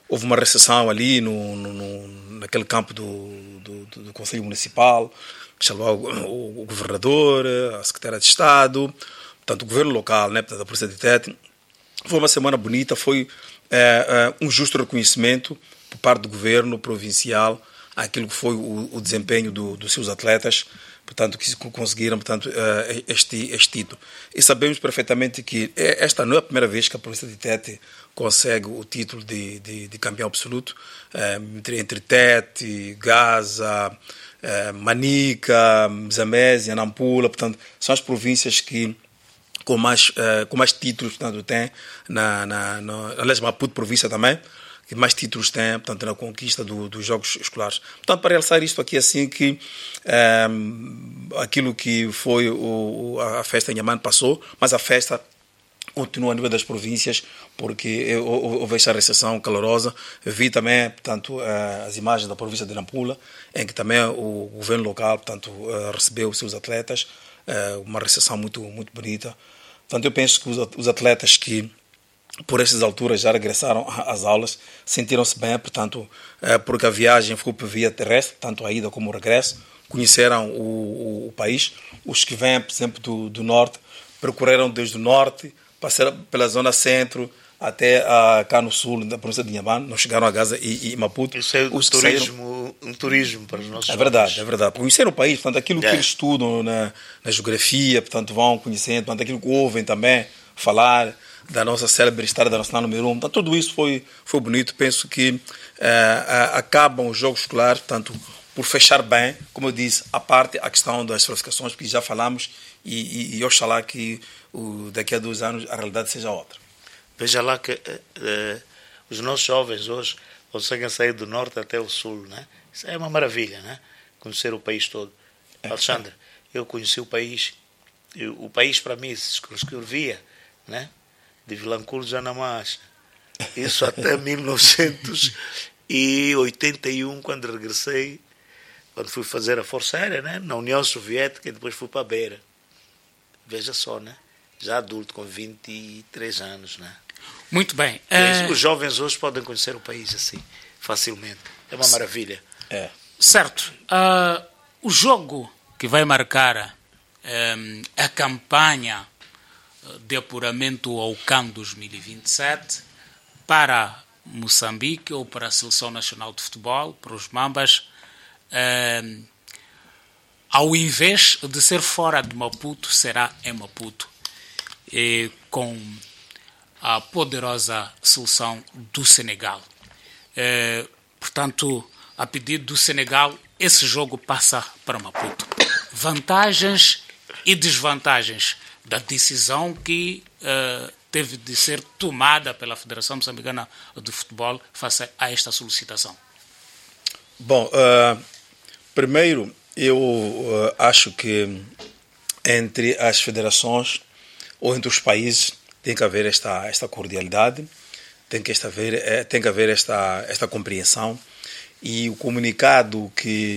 houve uma recessão ali naquele campo do Conselho Municipal, que chamou o governador, a secretária de Estado, portanto, o governo local, né, portanto, a Polícia de Tete. Foi uma semana bonita, foi um justo reconhecimento por parte do governo provincial àquilo que foi o desempenho dos seus atletas, portanto, que conseguiram, portanto, este título. E sabemos perfeitamente que esta não é a primeira vez que a Polícia de Tete consegue o título de campeão absoluto, entre Tete, Gaza, Manica, Zambésia, Nampula, portanto, são as províncias que com mais títulos, portanto, tem aliás, Maputo província também, que mais títulos tem, portanto, na conquista dos Jogos Escolares. Portanto, para realçar isto aqui, assim, que aquilo que foi a festa em Inhambane passou, mas a festa continua a nível das províncias, porque houve esta recepção calorosa. Eu vi também, portanto, as imagens da província de Nampula, em que também o governo local, portanto, recebeu os seus atletas, uma recepção muito, muito bonita. Portanto, eu penso que os atletas que, por estas alturas, já regressaram às aulas, sentiram-se bem, portanto, porque a viagem foi por via terrestre, tanto a ida como o regresso, conheceram o país. Os que vêm, por exemplo, do norte, percorreram desde o norte, passaram pela zona centro, até cá no sul, da província de Inhambane, não chegaram a Gaza e Maputo. Isso é um turismo para os nossos jovens. É verdade. Conheceram o país, portanto, aquilo que eles estudam na geografia, portanto, vão conhecendo, portanto, aquilo que ouvem também falar da nossa célebre Estrada Nacional número 1. Portanto, tudo isso foi bonito. Penso que acabam os Jogos Escolares, portanto, por fechar bem, como eu disse, a questão das classificações, porque já falamos, e oxalá que daqui a 2 anos a realidade seja outra. Veja lá que os nossos jovens hoje conseguem sair do norte até o sul, né? Isso é uma maravilha, né? Conhecer o país todo. Alexandre, eu conheci o país para mim se escrevia, né? De Vilanculo já não mais. Isso até 1981, quando regressei, quando fui fazer a Força Aérea, né? Na União Soviética, e depois fui para a Beira. Veja só, né? Já adulto, com 23 anos, né? Muito bem. Os jovens hoje podem conhecer o país assim, facilmente. É uma maravilha. Certo. O jogo que vai marcar a campanha de apuramento ao CAN 2027 para Moçambique ou para a Seleção Nacional de Futebol, para os Mambas, ao invés de ser fora de Maputo, será em Maputo, com a poderosa seleção do Senegal. Portanto, a pedido do Senegal, esse jogo passa para Maputo. Vantagens e desvantagens da decisão que teve de ser tomada pela Federação Moçambicana de Futebol face a esta solicitação. Bom, primeiro, eu acho que entre as federações ou entre os países tem que haver esta cordialidade, tem que haver esta compreensão, e o comunicado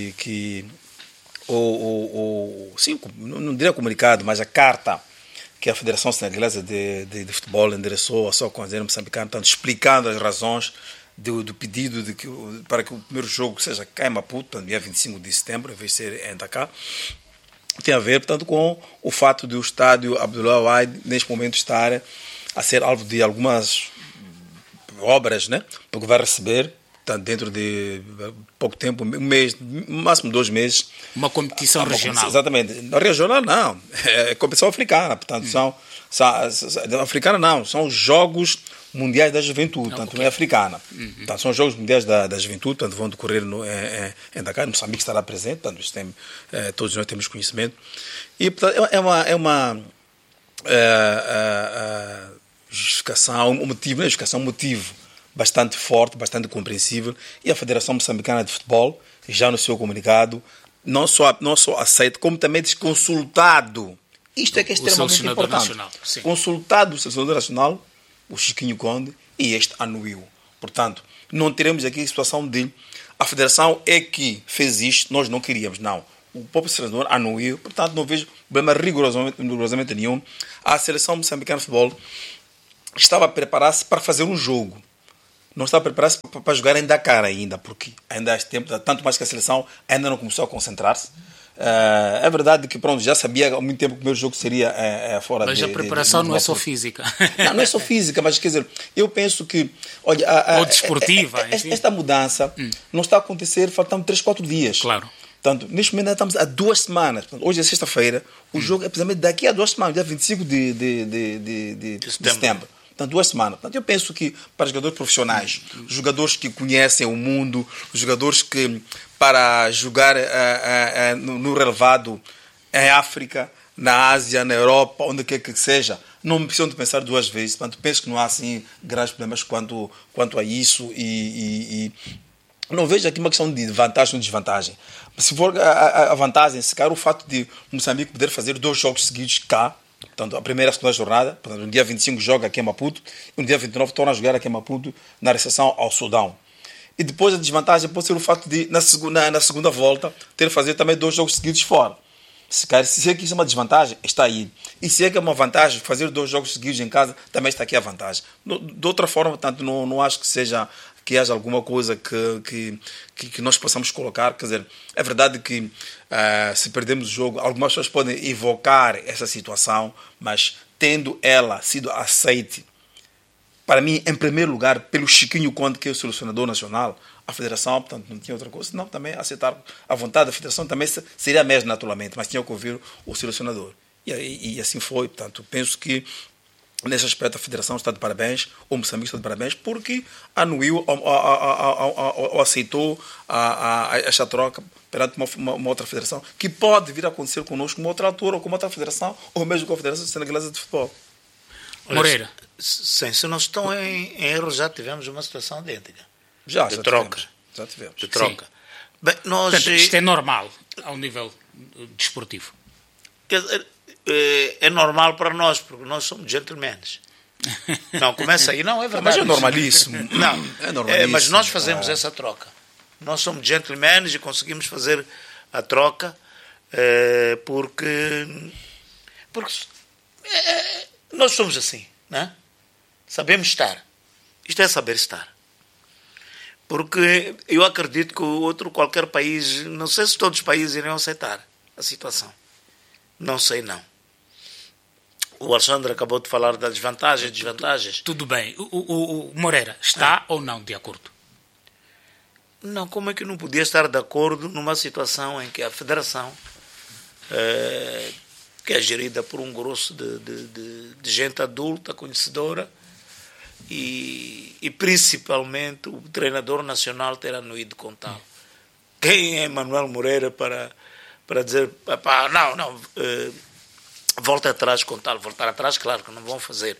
sim, não diria comunicado, mas a carta que a Federação Senegalesa de Futebol endereçou ao seu conselho moçambicano, portanto, explicando as razões do pedido para que o primeiro jogo seja cá em Maputo, no dia 25 de setembro, em vez de ser em Dakar, tem a ver, portanto, com o fato de o estádio Abdoulaye Wade, neste momento, estar a ser alvo de algumas obras, né? Porque vai receber, portanto, dentro de pouco tempo, um mês, no máximo 2 meses. Uma competição regional. Exatamente. Não, regional não, é competição africana, portanto, africana não, são os Jogos Mundiais da Juventude, portanto, não é africana. Portanto, são os Jogos Mundiais da Juventude, portanto, vão decorrer em Dakar, Moçambique estará presente, portanto, isso todos nós temos conhecimento. E, portanto, é uma justificação, um motivo bastante forte, bastante compreensível, e a Federação Moçambicana de Futebol, já no seu comunicado, não só aceita, como também desconsultado. Isto é que é extremamente importante. Consultado o selecionador nacional, o Chiquinho Conde, e este anuiu. Portanto, não teremos aqui a situação de a Federação é que fez isto, nós não queríamos. Não. O próprio selecionador anuiu, portanto, não vejo problema rigorosamente nenhum. A Seleção Moçambicana de Futebol estava a preparar-se para fazer um jogo. não está preparado para jogar em Dakar ainda, porque ainda há tempo, tanto mais que a seleção ainda não começou a concentrar-se. É verdade que pronto, já sabia há muito tempo que o primeiro jogo seria fora mas de... a preparação de não é só física. Não é só física, mas quer dizer, eu penso que... Olha, ou desportiva. Esta mudança não está a acontecer faltando 3, 4 dias. Claro. Portanto, neste momento estamos há 2 semanas. Portanto, hoje é sexta-feira, o jogo é precisamente daqui a 2 semanas, dia 25 de setembro. Portanto, 2 semanas. Portanto, eu penso que para jogadores profissionais, jogadores que conhecem o mundo, jogadores que para jogar no relevado em África, na Ásia, na Europa, onde quer que seja, não precisam de pensar 2 vezes. Portanto, penso que não há assim grandes problemas quanto a isso e não vejo aqui uma questão de vantagem ou desvantagem. Se for a vantagem, se calhar o fato de Moçambique poder fazer 2 jogos seguidos cá, portanto, a primeira e a segunda jornada, portanto, no dia 25 joga aqui em Maputo e no dia 29 torna a jogar aqui em Maputo na recepção ao Sudão. E depois a desvantagem pode ser o fato de, na segunda volta, ter que fazer também 2 jogos seguidos fora. Se é que isso é uma desvantagem, está aí. E se é que é uma vantagem, fazer 2 jogos seguidos em casa, também está aqui a vantagem. De outra forma, portanto, não acho que haja alguma coisa que nós possamos colocar. Quer dizer, é verdade que se perdemos o jogo, algumas pessoas podem evocar essa situação, mas tendo ela sido aceite, para mim, em primeiro lugar, pelo Chiquinho Conde, que é o selecionador nacional, a Federação, portanto, não tinha outra coisa, senão também aceitar a vontade da Federação também seria mesmo naturalmente, mas tinha que ouvir o selecionador. E assim foi, portanto, penso que nesse aspecto a Federação está de parabéns, o Moçambique está de parabéns, porque anuiu ou aceitou esta troca perante uma outra federação, que pode vir a acontecer connosco com outra altura, ou com outra federação, ou mesmo com a Federação Senegalesa de Futebol. Moreira. Sim, se não estão em erro, já tivemos uma situação idêntica. Já troca. Já tivemos. De troca. Bem, portanto, isto é normal ao nível desportivo. É normal para nós, porque nós somos gentlemen. Não, começa aí. Não, é verdade. Mas é normalíssimo. Não, é normalíssimo. Mas nós fazemos essa troca. Nós somos gentlemen e conseguimos fazer a troca porque nós somos assim, né? Sabemos estar. Isto é saber estar. Porque eu acredito que qualquer país, não sei se todos os países irão aceitar a situação. Não sei, não. O Alexandre acabou de falar das vantagens e desvantagens. Tudo bem. O Moreira está ou não de acordo? Não, como é que não podia estar de acordo numa situação em que a Federação, que é gerida por um grosso de gente adulta, conhecedora, e principalmente o treinador nacional ter anuído com tal. Quem é Manuel Moreira para dizer, não, volta atrás com tal? Voltar atrás, claro que não vão fazer.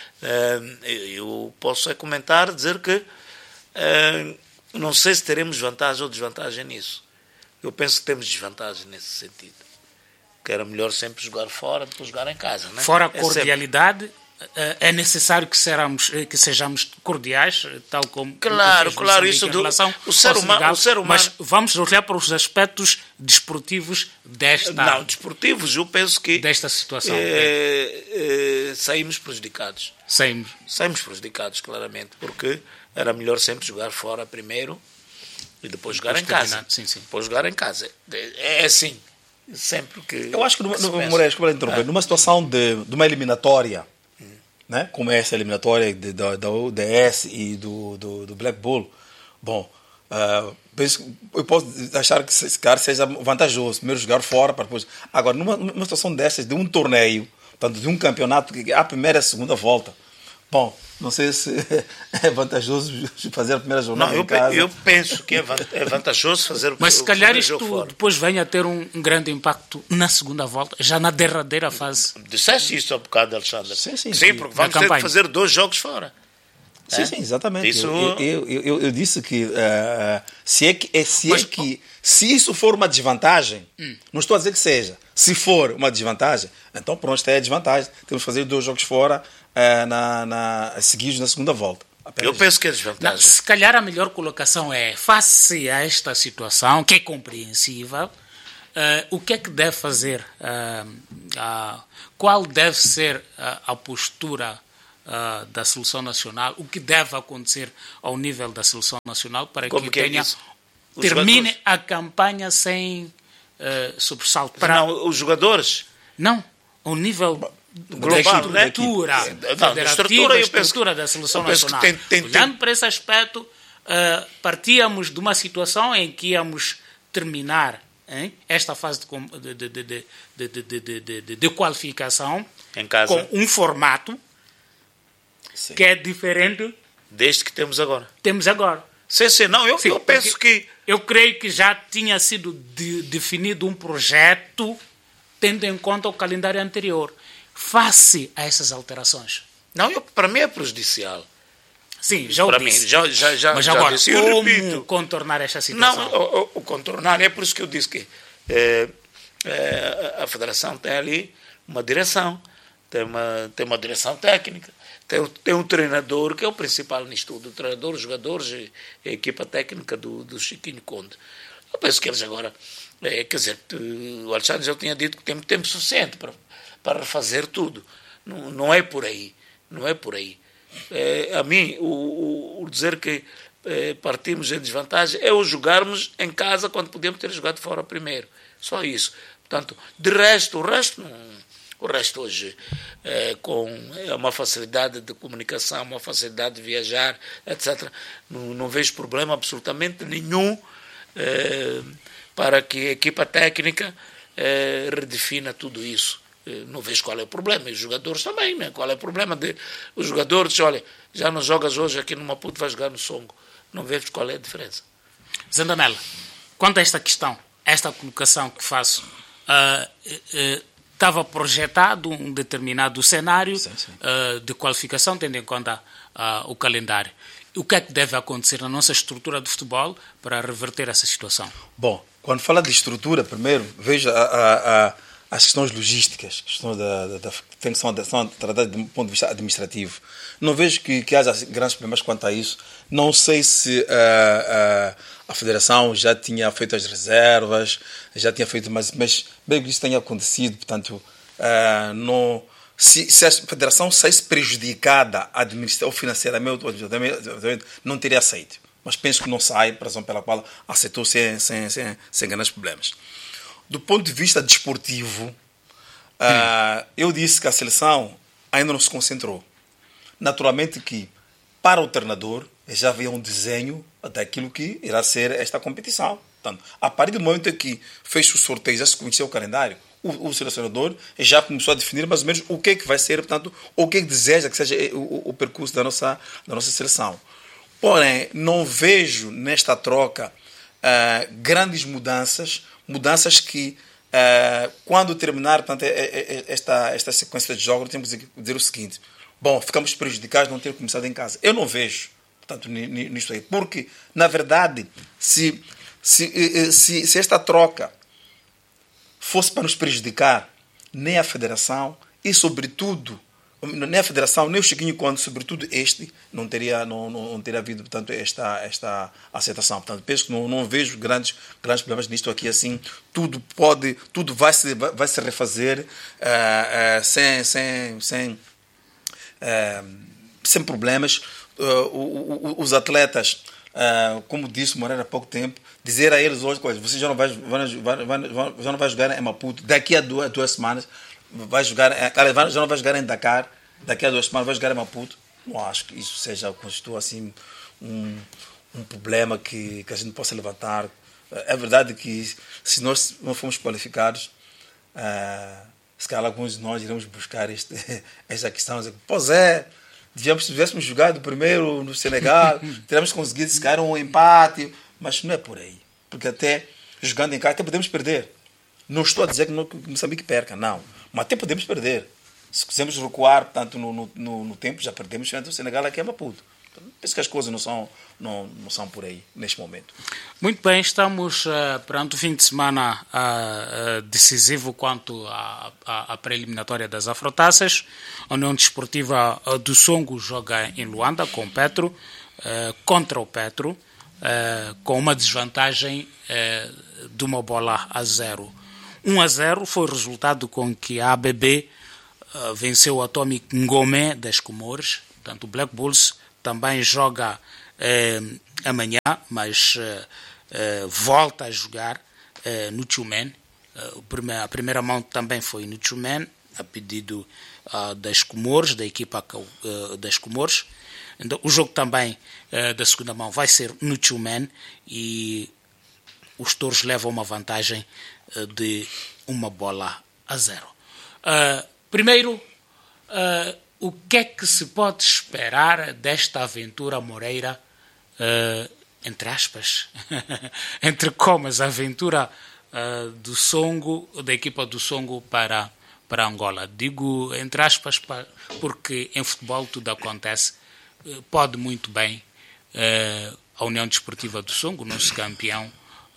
Eu posso comentar, dizer que não sei se teremos vantagem ou desvantagem nisso. Eu penso que temos desvantagem nesse sentido. Que era melhor sempre jogar fora do que jogar em casa. Né? Fora a cordialidade, é necessário que sejamos cordiais, tal como... Claro, isso o ser humano... Mas vamos olhar para os aspectos desportivos desta... Não, desportivos, eu penso que... Desta situação. Saímos prejudicados. Saímos prejudicados, claramente, porque era melhor sempre jogar fora primeiro e depois jogar em casa. Sim. Depois jogar em casa. É assim. Sempre que... Eu acho que, Moreira, numa situação de uma eliminatória, né, como essa eliminatória da ODS e do Black Bull, bom, eu posso achar que esse cara seja vantajoso, primeiro jogar fora, para depois... Agora, numa situação dessas, de um torneio, portanto, de um campeonato, que a primeira e a segunda volta, bom, não sei se é vantajoso fazer a primeira jornada em casa. Eu penso que é vantajoso fazer mas se calhar isto fora. Depois vem a ter um grande impacto na segunda volta, já na derradeira fase. Disseste isso há um bocado, Alexandre. Sim, porque vamos ter que fazer 2 jogos fora. Sim, exatamente. Isso... Eu disse que se isso for uma desvantagem, não estou a dizer que seja. Se for uma desvantagem, então pronto, esta é a desvantagem. Temos que fazer 2 jogos fora seguidos na segunda volta. Eu penso que é desvantagem. Se calhar a melhor colocação é, face a esta situação, que é compreensível, o que é que deve fazer? Qual deve ser a postura da seleção nacional, o que deve acontecer ao nível da seleção nacional para Como que é tenha, isso? termine Jogadores? a campanha sem sobressalto. Não, os jogadores... Não, ao nível global, da né? estrutura, Não, da estrutura, eu penso estrutura da seleção eu penso que nacional. tem- Olhando para esse aspecto, partíamos de uma situação em que íamos terminar esta fase de qualificação Em casa. com um formato Sim. que é diferente Desde que temos agora. temos agora. Sim, não, eu penso que... Eu creio que já tinha sido definido um projeto tendo em conta o calendário anterior, face a essas alterações. Não, para mim é prejudicial. Sim, já o Para disse. mim, já Mas agora, disse, eu como repito. contornar esta situação? Não, o contornar, é por isso que eu disse que a Federação tem ali uma direção, tem uma direção técnica, tem um treinador que é o principal nisto tudo, o treinador, os jogadores e a equipa técnica do Chiquinho Conde. Eu penso que eles agora, quer dizer, o Alexandre já tinha dito que tem tempo suficiente para refazer tudo. Não é por aí, não é por aí. A mim, o dizer que partimos em desvantagem é o jogarmos em casa quando podíamos ter jogado fora primeiro. Só isso. Portanto, de resto, o resto hoje, com uma facilidade de comunicação, uma facilidade de viajar, etc., não vejo problema absolutamente nenhum para que a equipa técnica redefina tudo isso. Não vejo qual é o problema. E os jogadores também, né? Qual é o problema os jogadores? Olha, já não jogas hoje aqui no Maputo, vais jogar no Songo. Não vejo qual é a diferença. Zandamela, quanto a esta questão, esta colocação que faço, estava projetado um determinado cenário de qualificação, tendo em conta o calendário. O que é que deve acontecer na nossa estrutura de futebol para reverter essa situação? Bom, quando fala de estrutura, primeiro, veja as questões logísticas, questões que são tratadas de um ponto de vista administrativo. Não vejo que haja grandes problemas quanto a isso. Não sei se a Federação já tinha feito as reservas, já tinha feito, mas bem que isso tenha acontecido, portanto, se a Federação saísse prejudicada ou financeiramente, não teria aceito. Mas penso que não sai, por razão pela qual aceitou sem grandes problemas. Do ponto de vista desportivo, eu disse que a seleção ainda não se concentrou. Naturalmente que, para o treinador, já havia um desenho daquilo que irá ser esta competição. Portanto, a partir do momento em que fez o sorteio, já se conheceu o calendário, o selecionador já começou a definir mais ou menos o que é que vai ser, portanto, o que é que deseja que seja o percurso da nossa seleção. Porém, não vejo nesta troca grandes mudanças que, quando terminar, portanto, esta sequência de jogos, temos que dizer o seguinte: bom, ficamos prejudicados de não ter começado em casa. Eu não vejo, portanto, nisto aí. Porque, na verdade, se esta troca fosse para nos prejudicar, nem a Federação e, sobretudo, nem a Federação, nem o Chiquinho Conde, sobretudo não teria havido, portanto, esta aceitação. Portanto, penso que não vejo grandes problemas nisto aqui, assim, tudo vai se refazer sem problemas. Os atletas, como disse o Moreira há pouco tempo, dizer a eles hoje, você já não vai jogar em Maputo, daqui a duas semanas já não vai jogar em Dakar, daqui a 2 semanas vai jogar em Maputo. Não acho que isso constitua assim um problema que a gente possa levantar. É verdade que se nós não formos qualificados, se calhar alguns de nós iremos buscar esta questão. Pois tivéssemos jogado primeiro no Senegal, teríamos conseguido se calhar um empate, mas não é por aí. Porque até jogando em casa até podemos perder. Não estou a dizer que Moçambique perca, não. Mas até podemos perder. Se quisermos recuar, portanto, no tempo, já perdemos frente ao Senegal aqui em Maputo. Penso que as coisas não são por aí, neste momento. Muito bem, estamos perante o fim de semana decisivo quanto à pré-eliminatória das Afrotaças. A União Desportiva do Songo joga em Luanda com o Petro, contra o Petro, com uma desvantagem de 1-0. 1-0 foi o resultado com que a ABB venceu o Atomic Ngomé das Comores. Portanto, o Black Bulls também joga amanhã, mas volta a jogar no Tchoumen. A primeira mão também foi no Tchoumen, a pedido das Comores, da equipa das Comores. Então, o jogo também da segunda mão vai ser no Tchoumen e os touros levam uma vantagem de 1-0. Primeiro, o que é que se pode esperar desta aventura Moreira, entre aspas, entre comas, a aventura do Songo, da equipa do Songo para Angola? Digo entre aspas porque em futebol tudo acontece. Pode muito bem a União Desportiva do Songo, nosso campeão,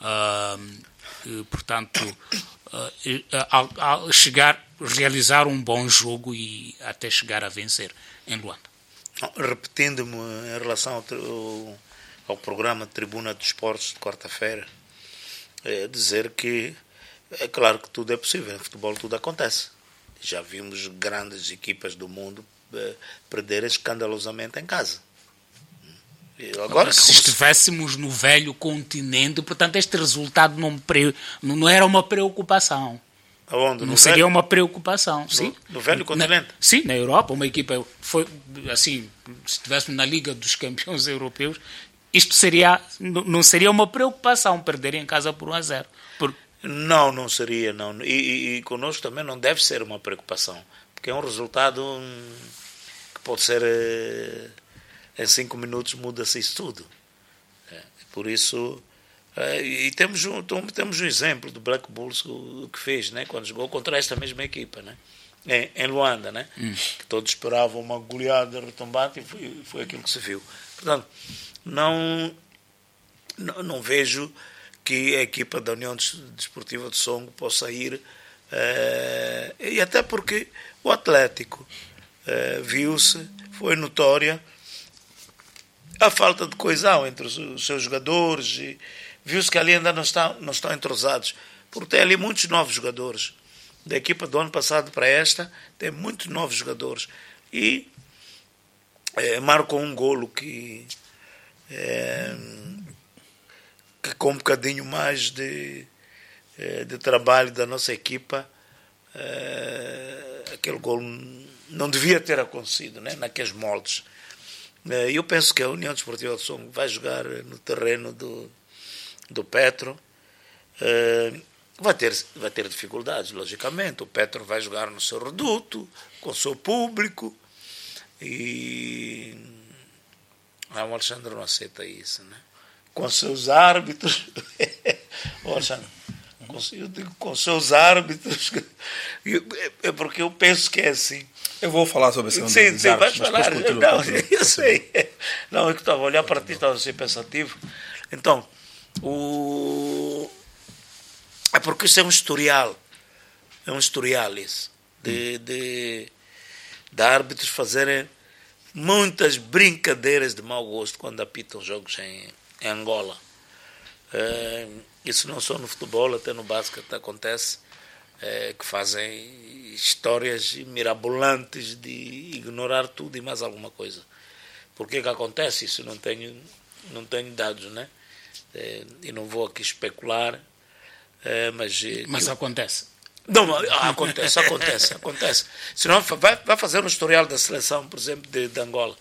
portanto, ao realizar um bom jogo e até chegar a vencer em Luanda. Repetindo-me em relação ao programa Tribuna dos Esportes de quarta-feira, dizer que é claro que tudo é possível, em futebol tudo acontece. Já vimos grandes equipas do mundo perderem escandalosamente em casa. Agora, se estivéssemos no velho continente, portanto, este resultado não era uma preocupação. Aonde? Não seria uma preocupação. Sim? No velho continente? Sim, na Europa, uma equipa foi assim, se estivéssemos na Liga dos Campeões Europeus, isto não seria uma preocupação perder em casa por 1-0. Não seria, não. E connosco também não deve ser uma preocupação, porque é um resultado que pode ser em 5 minutos muda-se isso tudo. Por isso, e temos um exemplo do Black Bulls o que fez, né, quando jogou contra esta mesma equipa, né, em Luanda, né, que todos esperavam uma goleada retumbante e foi aquilo que se viu. Portanto, não vejo que a equipa da União Desportiva de Songo possa ir, e até porque o Atlético viu-se, foi notória a falta de coesão entre os seus jogadores, e viu-se que ali ainda não estão entrosados, porque tem ali muitos novos jogadores. Da equipa do ano passado para esta, tem muitos novos jogadores. E marcou um golo que com um bocadinho mais de trabalho da nossa equipa, aquele golo não devia ter acontecido, né, naqueles moldes. Eu penso que a União Desportiva de Songo vai jogar no terreno do Petro. Vai ter dificuldades, logicamente. O Petro vai jogar no seu reduto, com o seu público. E o Alexandre não aceita isso, né? Com seus árbitros. Alexandre, eu digo com seus árbitros. É porque eu penso que é assim. Eu vou falar sobre esse Sim, vais falar. Não, eu sei. Não, eu estava a olhar para ti, estava a ser pensativo. Então, é porque isso é um historial. É um historial isso. De árbitros fazerem muitas brincadeiras de mau gosto quando apitam jogos em Angola. Isso não só no futebol, até no basquete acontece. Que fazem histórias mirabolantes de ignorar tudo e mais alguma coisa. Por que acontece isso? Não tenho dados, né? E não vou aqui especular, mas acontece. Não, acontece. Senão vai fazer um historial da seleção, por exemplo, de Angola.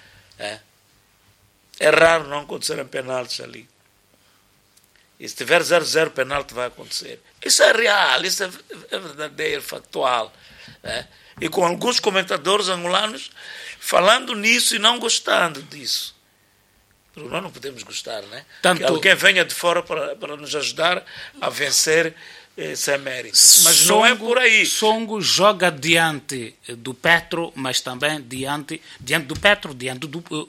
É raro não acontecerem penaltis ali. E se tiver 0-0, penalti vai acontecer. Isso é real, isso é verdadeiro, factual. E com alguns comentadores angolanos falando nisso e não gostando disso. Porque nós não podemos gostar, né? Que alguém venha de fora para nos ajudar a vencer sem mérito. Mas não é por aí. Songo joga diante do Petro, mas também diante do Petro, diante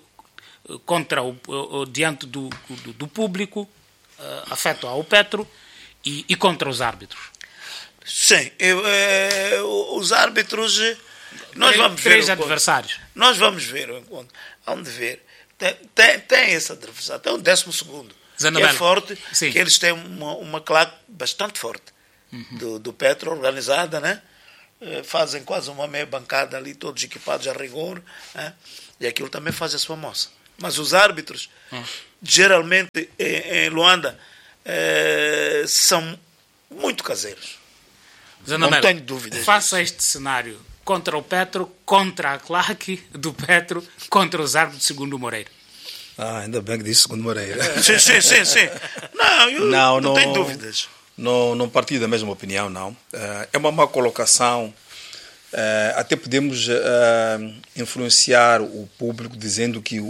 do público, afeto ao Petro e contra os árbitros. Sim, os árbitros, nós vamos ver. 3 adversários. Nós vamos ver o encontro. Vamos ver. Tem esse adversário, tem um 12º, que é forte, sim. Que eles têm uma claque bastante forte, do Petro, organizada, né? fazem quase uma meia bancada ali, todos equipados a rigor, e aquilo também faz a sua moça. Mas os árbitros, geralmente, em Luanda, são muito caseiros. Não tenho dúvidas. Faça este cenário contra o Petro, contra a claque do Petro, contra os árbitros segundo o Moreira. Ainda bem que disse segundo Moreira. Sim. Não, eu não tenho dúvidas. Não partilho da mesma opinião, não. É uma má colocação. Até podemos influenciar o público dizendo que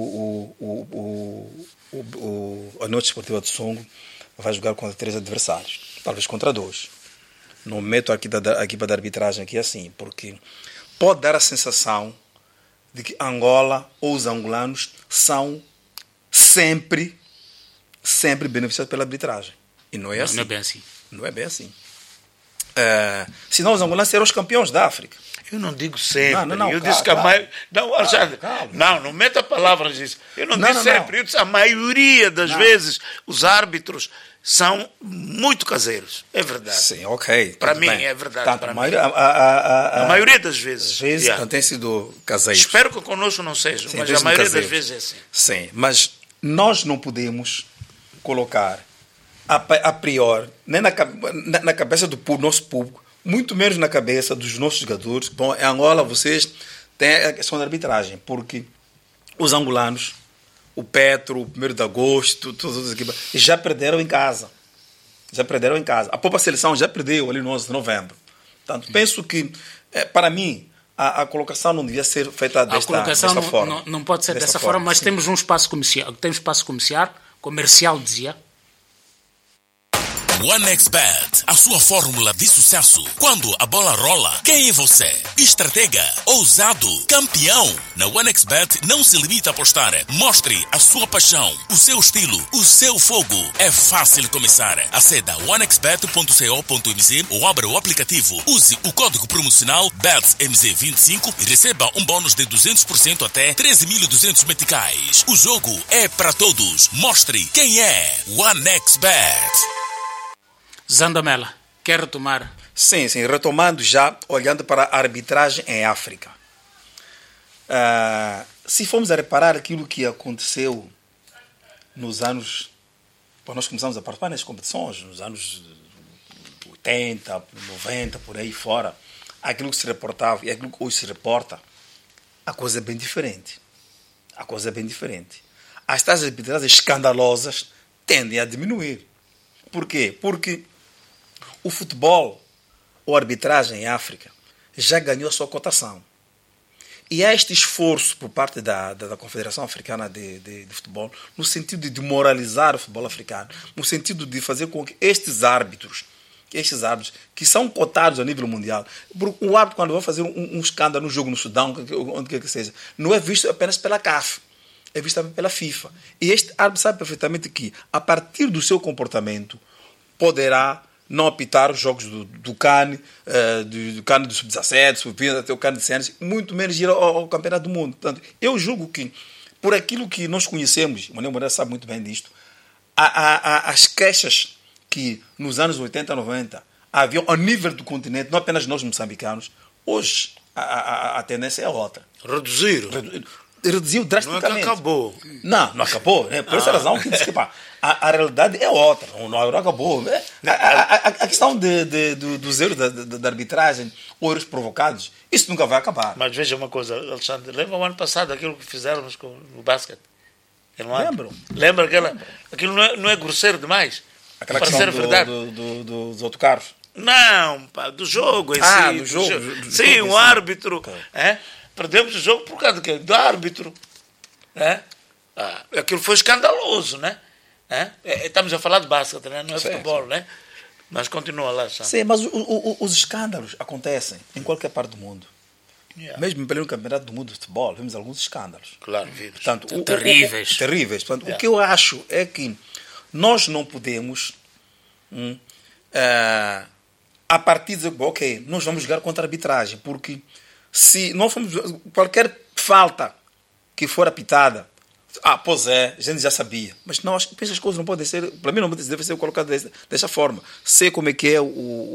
a Noite Esportiva de Songo vai jogar contra 3 adversários, talvez contra 2. Não meto a equipa de arbitragem aqui assim, porque pode dar a sensação de que Angola ou os angolanos são sempre beneficiados pela arbitragem. E não é assim. Não é bem assim. Não é bem assim. Senão os angolanos serão os campeões da África. Eu não digo sempre. Não, eu disse que a maioria... Não, Alexandre, não meta palavras nisso. Eu não disse sempre. Eu disse a maioria das vezes os árbitros são muito caseiros. É verdade. Sim, ok. Para mim bem. é verdade. Tanto, para a maioria das vezes. Às vezes não tem sido caseiros. Espero que conosco não seja, Sim, mas a maioria das vezes é assim. Sim, mas nós não podemos colocar a priori, nem na cabeça do nosso público, muito menos na cabeça dos nossos jogadores. Bom, em Angola vocês têm a questão da arbitragem, porque os angolanos, o Petro, o 1º de agosto, todas as equipas, já perderam em casa. A própria seleção já perdeu ali no 11 de novembro. Portanto, penso que, para mim, a colocação não devia ser feita desta forma. Não pode ser dessa forma, mas sim. Temos um espaço comercial, dizia. OneXBet, a sua fórmula de sucesso. Quando a bola rola, quem é você? Estratega, ousado, campeão. Na OneXBet não se limita a apostar. Mostre a sua paixão, o seu estilo, o seu fogo. É fácil começar. Aceda onexbet.co.mz ou abra o aplicativo. Use o código promocional BETSMZ25 e receba um bônus de 200% até 13.200 meticais. O jogo é para todos. Mostre quem é OneXBet. Zandamela, quer retomar? Sim, retomando já, olhando para a arbitragem em África. Se formos a reparar aquilo que aconteceu nos anos... nós começamos a participar nas competições, nos anos 80, 90, por aí fora, aquilo que se reportava e aquilo que hoje se reporta, a coisa é bem diferente. As tais arbitragens escandalosas tendem a diminuir. Por quê? Porque o futebol ou a arbitragem em África já ganhou a sua cotação. E há este esforço por parte da Confederação Africana de Futebol no sentido de moralizar o futebol africano, no sentido de fazer com que estes árbitros que são cotados a nível mundial, o árbitro quando vai fazer um escândalo no jogo no Sudão, onde quer que seja, não é visto apenas pela CAF, é visto também pela FIFA. E este árbitro sabe perfeitamente que, a partir do seu comportamento, poderá não apitar os jogos do CAN, do CAN do Sub-17, Sub-20, até o CAN de Cenas, muito menos ir ao Campeonato do Mundo. Portanto, eu julgo que, por aquilo que nós conhecemos, o Manuel Moreira sabe muito bem disto, as queixas que nos anos 80 e 90 haviam ao nível do continente, não apenas nós moçambicanos, hoje a tendência é outra. Reduziu drasticamente. Não é que acabou. Não acabou. Por essa razão que diz que a realidade é outra. Não acabou. A questão dos erros da arbitragem, ou erros provocados, isso nunca vai acabar. Mas veja uma coisa, Alexandre. Lembra o ano passado aquilo que fizemos no basquete? Lembro. Lembra aquilo não é grosseiro demais? Aquela para questão ser verdade. dos autocarros. Não, do jogo em si. Do jogo. Sim, o árbitro. Okay. Perdemos o jogo por causa do quê? Do árbitro. Aquilo foi escandaloso, né? Estamos a falar de basquete, né? Não é futebol, né? Mas continua lá, sabe? Sim, mas os escândalos acontecem em qualquer parte do mundo. Yeah. Mesmo pelo campeonato do mundo de futebol, vimos alguns escândalos. Claro, vimos. Portanto, terríveis. Terríveis. Portanto, o que eu acho é que nós não podemos, a partir de dizer, ok, nós vamos jogar contra a arbitragem, porque se não formos, qualquer falta que for apitada Pois é, a gente já sabia. Mas não, as coisas não podem ser, para mim não deve ser colocado dessa forma. Sei como é que é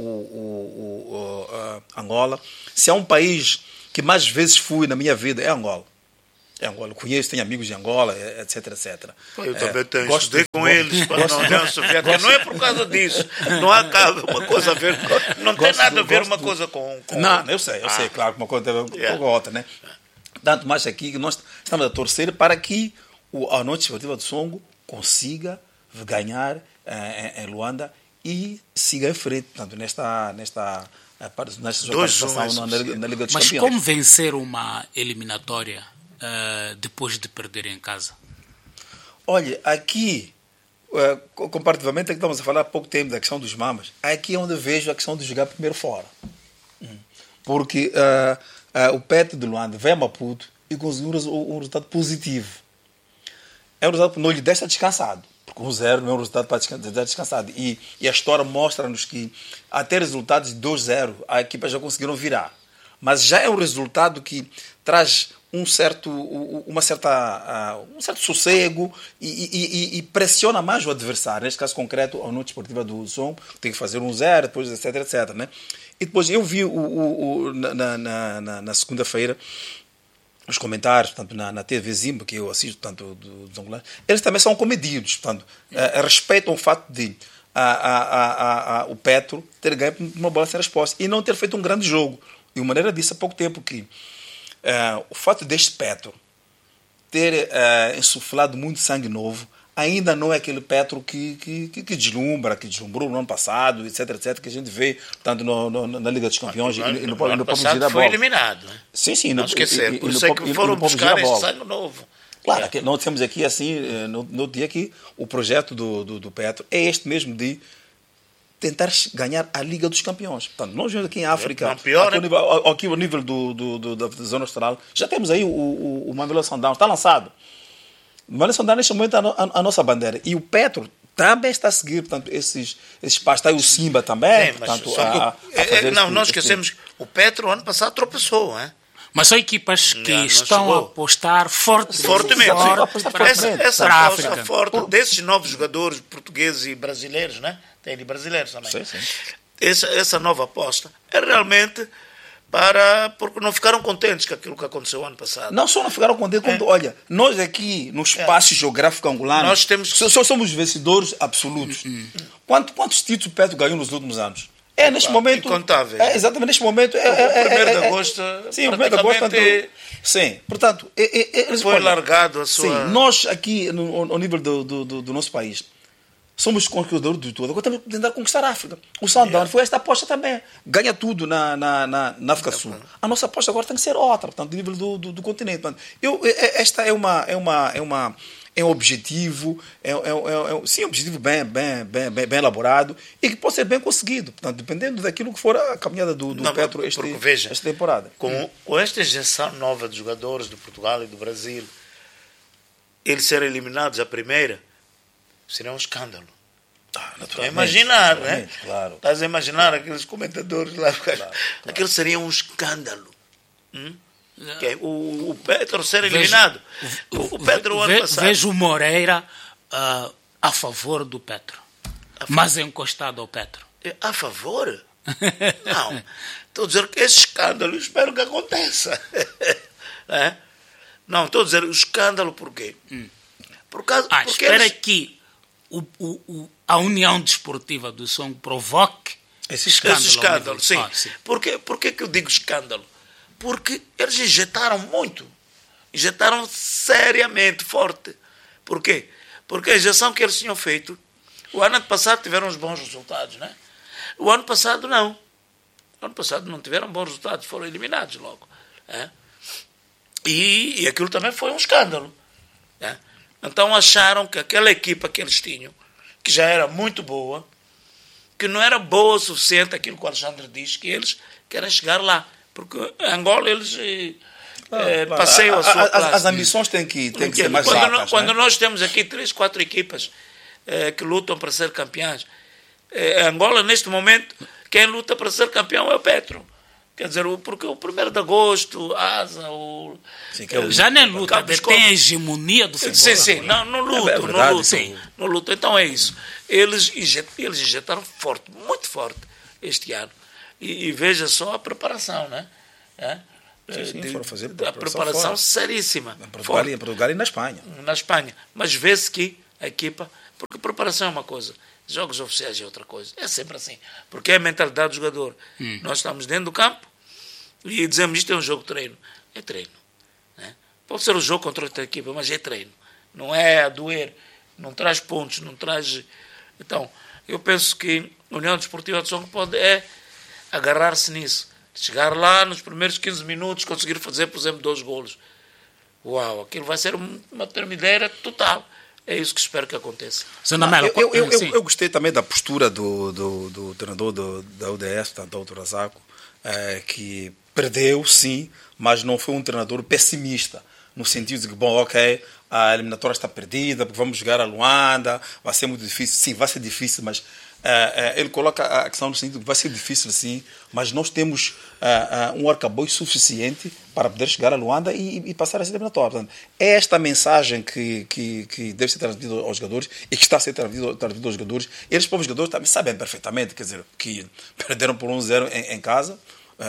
Angola. Se há um país que mais vezes fui na minha vida, é Angola. É Angola. Conheço, tenho amigos de Angola, etc, etc. Eu também tenho, estudei com eles para a União Soviética. Não é por causa disso. Não há uma coisa a ver. Não tem nada a ver uma coisa com não, eu sei, claro que uma coisa tem a ver com a outra, né? Tanto mais aqui que nós estamos a torcer para que a Noite Esportiva do Songo consiga ganhar em Luanda e siga em frente, portanto, nesta participação na Liga dos Mas Campeões. como vencer uma eliminatória depois de perder em casa? Olha, aqui, comparativamente, aqui estamos a falar há pouco tempo da questão dos mamas, aqui é onde eu vejo a questão de jogar primeiro fora. Porque o Petro de Luanda veio a Maputo e conseguiu um resultado positivo. É um resultado que não lhe deixa descansado, porque 1-0 não é um resultado para estar descansado. E a história mostra-nos que até resultados de 2-0 a equipa já conseguiram virar. Mas já é um resultado que traz um certo sossego e pressiona mais o adversário. Neste caso concreto, a Noite Esportiva do Som, que tem que fazer 1-0, depois etc. Né? E depois eu vi na segunda-feira os comentários, portanto, na TV Zimba, que eu assisto, portanto, dos angolanos, eles também são comedidos, portanto, respeitam o fato de o Petro ter ganho uma bola sem resposta e não ter feito um grande jogo. E o Maneira disse há pouco tempo que o fato deste Petro ter insuflado muito sangue novo ainda não é aquele Petro que deslumbrou no ano passado, etc, que a gente vê tanto na Liga dos Campeões e no ano passado foi eliminado. Né? Sim, não esquecer. Por isso é que foram buscar este sangue novo. Claro, nós temos aqui assim, no dia aqui, o projeto do Petro é este mesmo de tentar ganhar a Liga dos Campeões. Portanto, nós vemos aqui em África, aqui ao nível da Zona Austral, já temos aí o Mamelodi Sundowns, está lançado. O Mamelodi Sundowns neste momento a nossa bandeira. E o Petro também está a seguir, portanto, esses passos. Está aí o Simba também. Sim, portanto, nós esquecemos, o Petro ano passado tropeçou, hein? Mas são equipas que estão a apostar fortemente essa para a aposta África. Forte desses novos jogadores portugueses e brasileiros, né? Tem de brasileiros também. Sim. Essa nova aposta é realmente porque não ficaram contentes com aquilo que aconteceu ano passado. Não só não ficaram contentes, quando, olha, nós aqui no espaço geográfico angolano, nós só somos vencedores absolutos. Quantos títulos o Petro ganhou nos últimos anos? Neste momento. Incontáveis. Exatamente, neste momento. O 1º de agosto. Sim, o 1º de agosto. Sim, portanto. Foi largado a sua. Sim, nós aqui, ao nível do nosso país, somos conquistadores de tudo. Agora temos que tentar conquistar a África. O Sundowns foi esta aposta também. Ganha tudo na África do Sul. A nossa aposta agora tem que ser outra, portanto, do nível do continente. Portanto, esta é um objetivo, sim, um objetivo bem elaborado e que pode ser bem conseguido, portanto, dependendo daquilo que for a caminhada do Petro esta temporada. Com esta injeção nova de jogadores de Portugal e do Brasil, eles serem eliminados a primeira, seria um escândalo. Estás a imaginar, né? Claro. Estás a imaginar aqueles comentadores lá. Claro. Aquilo seria um escândalo. O Petro ser eliminado. O Petro ano passado. Vejo o Moreira a favor do Petro, mas encostado ao Petro. A favor? Não. Estou a dizer que esse escândalo, espero que aconteça. Não, estou a dizer o escândalo por quê? Porque espera que a União Desportiva do Som provoque esse escândalo. Sim. Por que eu digo escândalo? Porque eles injetaram muito. Injetaram seriamente, forte. Por quê? Porque a injeção que eles tinham feito, o ano passado tiveram uns bons resultados, né? O ano passado não. O ano passado não tiveram bons resultados, foram eliminados logo. E aquilo também foi um escândalo. Então acharam que aquela equipa que eles tinham, que já era muito boa, que não era boa o suficiente, aquilo que o Alexandre diz, que eles querem chegar lá. Porque em Angola eles passeiam a sua classe. As ambições têm que ser mais altas. Quando nós temos aqui 3, 4 equipas que lutam para ser campeãs, em Angola, neste momento, quem luta para ser campeão é o Petro. Quer dizer, porque o 1º de agosto, Asa, o... Sim, que é o- Já nem luta, Cabo dos tem a hegemonia do futebol. Sim, não luto, É verdade, não luto. sim. Não luto. Então é isso. Eles injetaram forte, muito forte, este ano. E veja só a preparação, né? Sim, foram fazer a preparação fora. seríssima. Em Portugal e na Espanha. Na Espanha. Mas vê-se que a equipa... Porque preparação é uma coisa, jogos oficiais é outra coisa. É sempre assim. Porque é a mentalidade do jogador. Nós estamos dentro do campo e dizemos isto é um jogo de treino. É treino. Né? Pode ser um jogo contra outra equipa, mas é treino. Não é a doer. Não traz pontos, não traz... Então, eu penso que a União Desportiva de Songo pode agarrar-se nisso. Chegar lá nos primeiros 15 minutos, conseguir fazer, por exemplo, 2 golos. Uau, aquilo vai ser uma termideira total. É isso que espero que aconteça. Eu gostei também da postura do treinador da UDS, tanto o Razaco, que perdeu, sim, mas não foi um treinador pessimista, no sentido de que, bom, ok, a eliminatória está perdida, porque vamos jogar a Luanda, vai ser muito difícil. Sim, vai ser difícil, mas ele coloca a questão no sentido que vai ser difícil, sim, mas nós temos um arcabouço suficiente para poder chegar a Luanda e passar essa eliminatória. Portanto, é esta mensagem que deve ser transmitida aos jogadores e que está a ser transmitida aos jogadores. Eles, próprios jogadores, também sabem perfeitamente, quer dizer, que perderam por 1-0 em casa,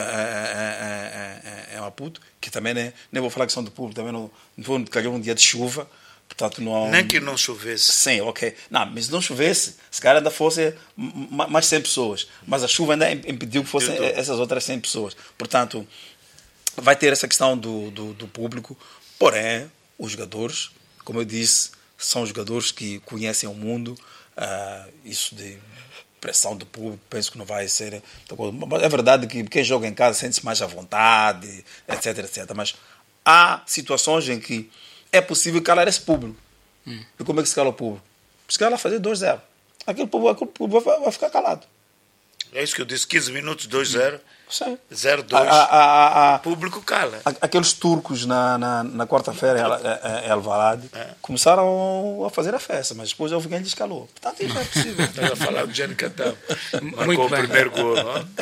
é Maputo, que também nem vou falar que são do público, também não calhou um dia de chuva. Portanto, não... Nem que não chovesse. Sim, ok. Não, mas se não chovesse, se calhar ainda fosse mais 100 pessoas. Mas a chuva ainda impediu que fossem essas outras 100 pessoas. Portanto, vai ter essa questão do público. Porém, os jogadores, como eu disse, são jogadores que conhecem o mundo. Isso de pressão do público, penso que não vai ser... Mas é verdade que quem joga em casa sente-se mais à vontade, etc, etc. Mas há situações em que é possível calar esse público. E como é que se cala o público? Se cala a fazer 2-0. Aquele público vai ficar calado. É isso que eu disse, 15 minutos, 2-0, Sim. 0-2. Público cala. Aqueles turcos na quarta-feira em Alvalade começaram a fazer a festa, mas depois houve quem descalou. Portanto, isso é possível. Estava a falar do Jânio Catão. Marcou Muito o bem. primeiro gol.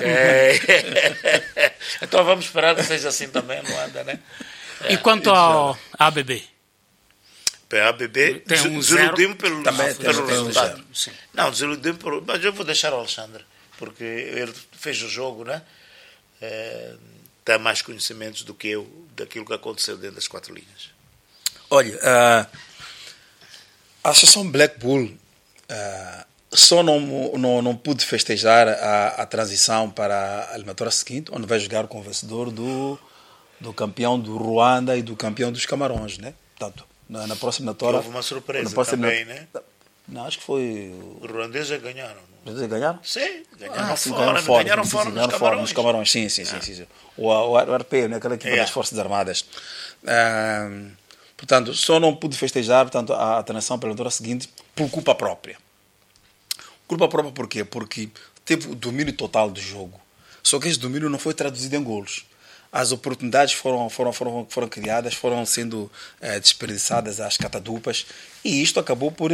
Então vamos esperar que seja assim também, não anda, né? E quanto ao ABB? A ABB Tem um desiludimos zero. Também pelo tem um resultado. zero. Sim. Não, desiludimos mas eu vou deixar o Alexandre, porque ele fez o jogo, né? Tem mais conhecimentos do que eu daquilo que aconteceu dentro das 4 linhas. Olha, a Associação Black Bull só não pude festejar a transição para a eliminatória seguinte, onde vai jogar com o vencedor do campeão do Ruanda e do campeão dos Camarões, né? Portanto, na próxima eliminatória... Houve uma surpresa também, né? Não, acho que foi... Os ruandeses já ganharam. Eles ganharam? Sim, Sim, ganharam fora nos Camarões. Sim. O RP, né? Aquela equipa das Forças Armadas. Portanto, só não pude festejar portanto, a transição para a eliminatória seguinte por culpa própria. Culpa própria por quê? Porque teve o domínio total do jogo. Só que esse domínio não foi traduzido em golos. As oportunidades foram criadas, foram sendo desperdiçadas às catadupas e isto acabou por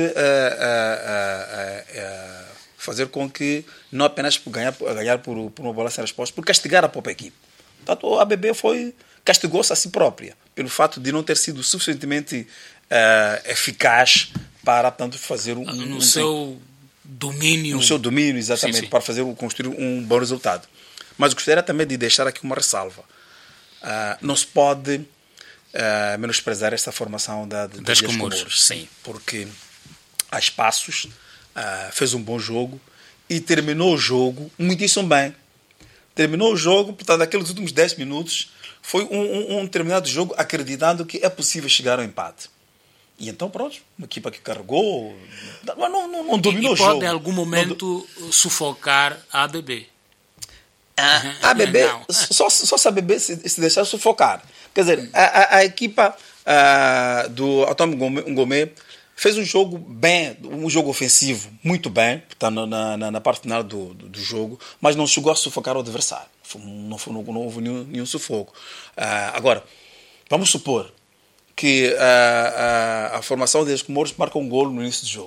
fazer com que não apenas ganhar por uma bola sem resposta, por castigar a própria equipe. Portanto, a ABB castigou-se a si própria pelo fato de não ter sido suficientemente eficaz para portanto, fazer no seu domínio. No seu domínio, exatamente, sim. para construir um bom resultado. Mas gostaria também de deixar aqui uma ressalva. Não se pode menosprezar esta formação das Comores. Sim, porque a Espaços fez um bom jogo e terminou o jogo muitíssimo bem. Terminou o jogo, portanto, naqueles últimos 10 minutos, foi um determinado jogo acreditando que é possível chegar ao empate. E então, pronto, uma equipa que carregou, não dominou o jogo. E pode, em algum momento, sufocar a ABB. A ABB, só se a ABB se deixar sufocar. Quer dizer, a equipa do Atômico Ngomé fez um jogo bem, um jogo ofensivo, muito bem, portanto, na parte final do jogo, mas não chegou a sufocar o adversário. Não houve nenhum sufoco. Agora, vamos supor que a formação dos Comoros marca um golo no início do jogo.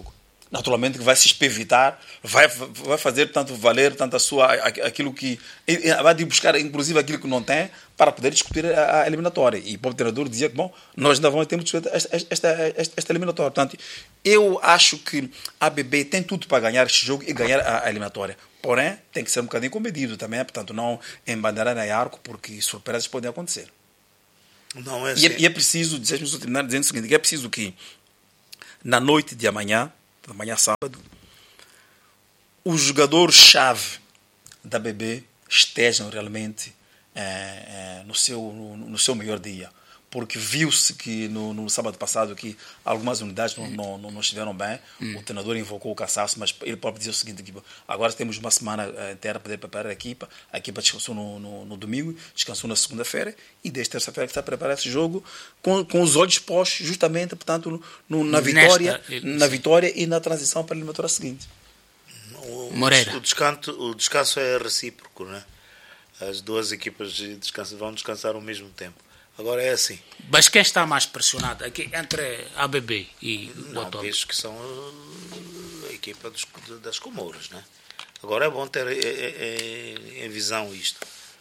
naturalmente que vai se espevitar, vai fazer tanto valer tanto aquilo que vai de buscar inclusive aquilo que não tem para poder discutir a eliminatória. E o próprio treinador dizia que nós ainda vamos ter esta eliminatória. Portanto, eu acho que a ABB tem tudo para ganhar este jogo e ganhar a eliminatória. Porém, tem que ser um bocadinho comedido também, portanto, não embandeirar em arco, porque surpresas podem acontecer. Não é assim. E é preciso, deixe-me só terminar dizendo o seguinte, que é preciso que na noite de amanhã sábado, os jogadores-chave da ABB estejam realmente no seu melhor dia. Porque viu-se que no sábado passado que algumas unidades não estiveram bem. O treinador invocou o cansaço, mas ele próprio dizia o seguinte: que agora temos uma semana inteira para poder preparar a equipa descansou no domingo, descansou na segunda-feira e desde terça-feira que está a preparar esse jogo com os olhos postos justamente, portanto, na vitória e na transição para a eliminatória seguinte. Moreira. O descanso é recíproco, né? As duas equipas vão descansar ao mesmo tempo. Agora é assim. Mas quem está mais pressionado aqui entre a ABB e o Otto? Vejo que são a equipa das Comoras, né? Agora é bom ter em visão isto.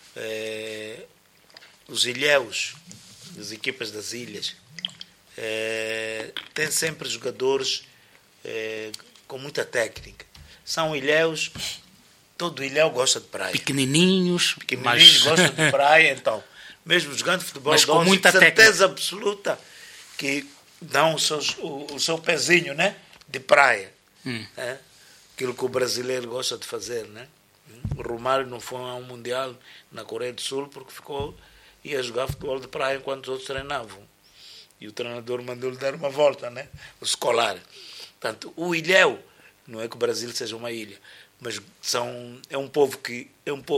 Os ilhéus, as equipas das ilhas, têm sempre jogadores com muita técnica. São ilhéus, todo ilhéu gosta de praia. Pequenininhos gostam de praia, então. Mesmo jogando futebol, mas com muita certeza absoluta que dão o seu pezinho, né, de praia. Né? Aquilo que o brasileiro gosta de fazer. Né? O Romário não foi a um Mundial na Coreia do Sul porque ia jogar futebol de praia enquanto os outros treinavam. E o treinador mandou-lhe dar uma volta, né? O escolar. Portanto, o ilhéu, não é que o Brasil seja uma ilha, mas é um povo que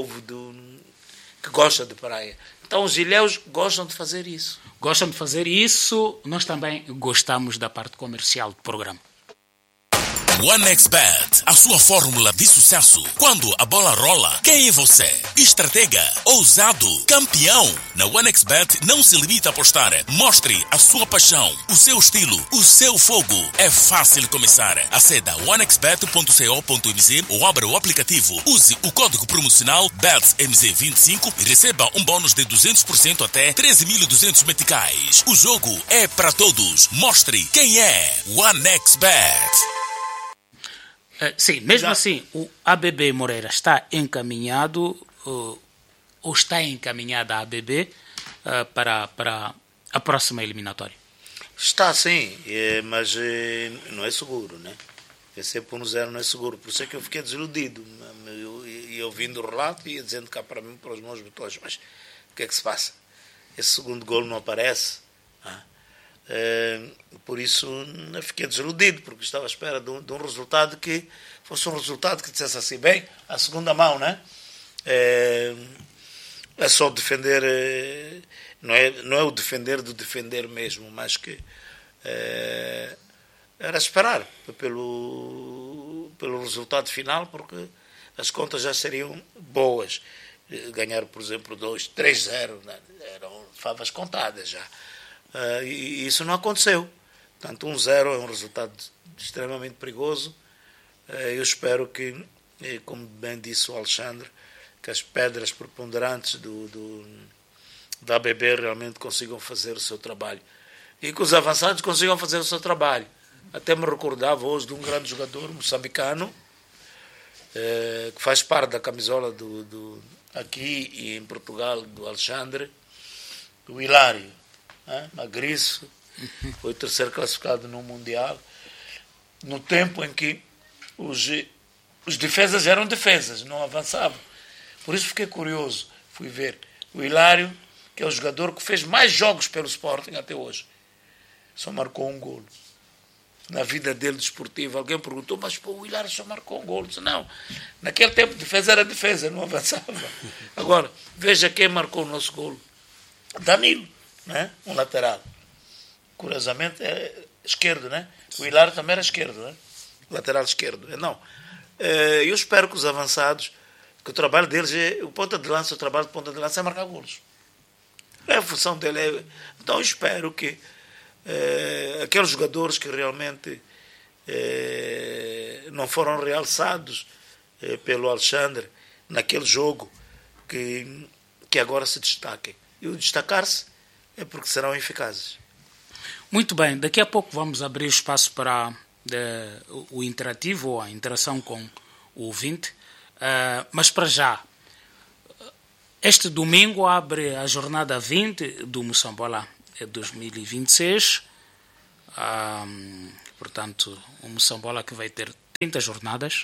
gosta de praia. Então os ilhéus gostam de fazer isso. Gostam de fazer isso. Nós também gostamos da parte comercial do programa. OneXBet, a sua fórmula de sucesso. Quando a bola rola, quem é você? Estratega, ousado, campeão. Na OneXBet não se limita a apostar. Mostre a sua paixão, o seu estilo, o seu fogo. É fácil começar. Aceda a onexbet.co.mz ou abra o aplicativo. Use o código promocional BETSMZ25 e receba um bônus de 200% até 13.200 meticais. O jogo é para todos. Mostre quem é. OneXBet. Sim, mesmo assim, o ABB Moreira está encaminhado ou está encaminhada a ABB para a próxima eliminatória? Está sim, mas não é seguro, né? Vencer por 1-0 não é seguro. Por isso é que eu fiquei desiludido. E ouvindo o relato e dizendo cá para mim, para os meus botões, mas o que é que se passa? Esse segundo golo não aparece. Por isso eu fiquei desiludido, porque estava à espera de um resultado que fosse um resultado que dissesse assim, bem, a segunda mão, né? É só defender, não é o defender do defender mesmo, mas que era esperar pelo resultado final, porque as contas já seriam boas. Ganhar, por exemplo, 2-3-0, né? Eram favas contadas já. E isso não aconteceu. Portanto, 1-0 é um resultado extremamente perigoso. Eu espero que, como bem disse o Alexandre, que as pedras preponderantes da ABB realmente consigam fazer o seu trabalho. E que os avançados consigam fazer o seu trabalho. Até me recordava hoje de um grande jogador moçambicano, que faz parte da camisola aqui e em Portugal, do Alexandre, o Hilário. Magriço, foi o terceiro classificado no Mundial, no tempo em que os defesas eram defesas, não avançavam. Por isso fiquei curioso, fui ver o Hilário, que é o jogador que fez mais jogos pelo Sporting até hoje, só marcou um golo. Na vida dele desportiva, alguém perguntou, mas o Hilário só marcou um golo. Eu disse, não, naquele tempo defesa era defesa, não avançava. Agora, veja quem marcou o nosso golo. Danilo. Né? Um lateral. Curiosamente é esquerdo, né? O Hilário também era esquerdo, né? Lateral esquerdo. Não. Eu espero que os avançados, que o trabalho deles o trabalho de ponta de lança é marcar golos. A função dele então eu espero que aqueles jogadores que realmente não foram realçados pelo Alexandre naquele jogo que agora se destaquem. E o destacar-se é porque serão eficazes. Muito bem, daqui a pouco vamos abrir espaço para o interativo ou a interação com o ouvinte, mas para já, este domingo abre a jornada 20 do Moçambola 2026, portanto, o Moçambola que vai ter 30 jornadas.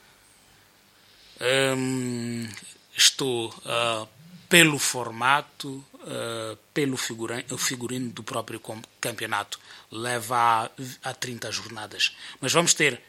Isto pelo formato, pelo figurino do próprio campeonato, leva a 30 jornadas. Mas vamos ter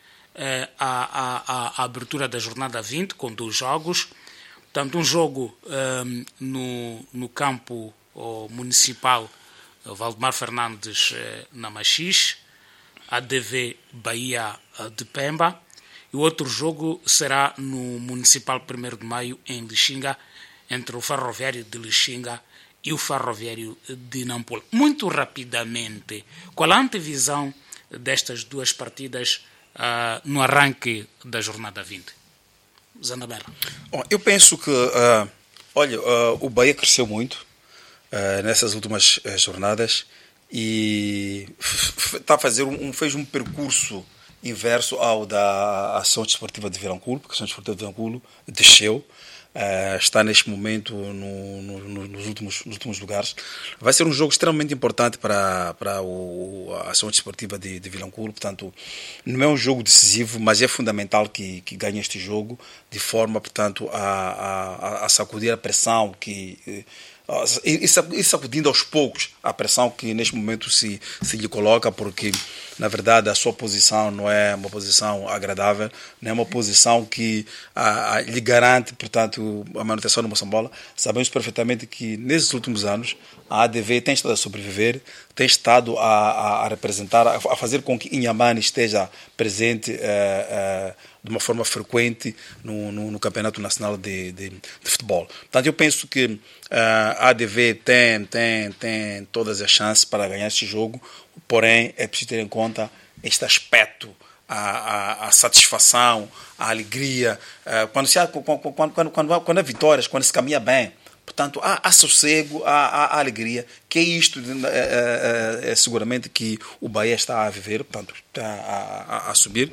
a abertura da jornada 20 com 2 jogos. Portanto, um jogo no campo municipal Valdemar Fernandes na Machixe, ADV Bahia de Pemba, e o outro jogo será no Municipal 1º de Maio em Lixinga, entre o Ferroviário de Lixinga e o Ferroviário de Nampula. Muito rapidamente, qual a antevisão destas 2 partidas no arranque da jornada 20? Zandamela. Bom, eu penso que o Bahia cresceu muito nessas últimas jornadas e está a fazer fez um percurso inverso ao da Ação Desportiva de Vilanculo, porque a Ação Desportiva de Vilanculo desceu, está neste momento nos últimos lugares. Vai ser um jogo extremamente importante para a Ação Desportiva de Vilanculo, portanto, não é um jogo decisivo, mas é fundamental que ganhe este jogo, de forma, portanto, a sacudir a pressão e sacudindo aos poucos a pressão que neste momento se lhe coloca, porque na verdade a sua posição não é uma posição agradável, não é uma posição que lhe garante, portanto, a manutenção do Moçambola. Sabemos perfeitamente que nesses últimos anos a ADV tem estado a sobreviver, tem estado a representar, a fazer com que Inhambane esteja presente de uma forma frequente no Campeonato Nacional de Futebol. Portanto, eu penso que a ADV tem todas as chances para ganhar este jogo, porém é preciso ter em conta este aspecto, a satisfação, a alegria, quando há vitórias, quando se caminha bem. Portanto, há sossego, há alegria, que é isto seguramente que o Bahia está a viver, portanto, está a subir,